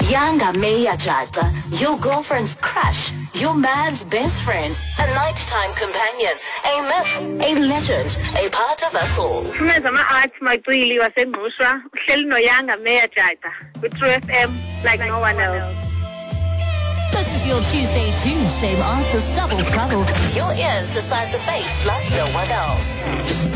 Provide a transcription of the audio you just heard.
Yanga Meya Jaita, your girlfriend's crush, your man's best friend, a nighttime companion, a myth, a legend, a part of us all. Arts Magwili was in Musra, Shelno Yanga Meya Jaita, with True FM like no one else. This is your Tuesday too, same artist, double trouble. Your ears decide the fates like no one else.